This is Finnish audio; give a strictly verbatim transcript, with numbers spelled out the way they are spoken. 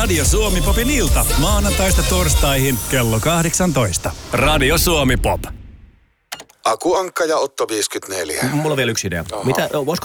Radio Suomi Popin ilta. Maanantaista torstaihin kello kahdeksantoista. Radio Suomi Pop. Aku Ankka ja Otto viisikymmentäneljä. Mulla on vielä yksi idea. Aha. Mitä, voisiko